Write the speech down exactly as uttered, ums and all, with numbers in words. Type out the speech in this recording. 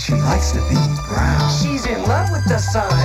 She likes to be brown. She's in love with the sun.